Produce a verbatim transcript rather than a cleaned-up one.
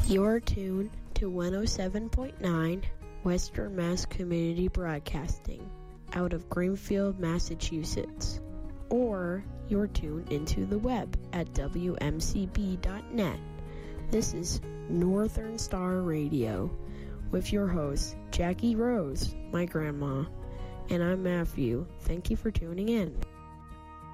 You're tuned to one oh seven point nine Western Mass Community Broadcasting out of Greenfield, Massachusetts. Or you're tuned into the web at W M C B dot net. This is Northern Star Radio with your host, Jackie Rose, my grandma. And I'm Matthew. Thank you for tuning in.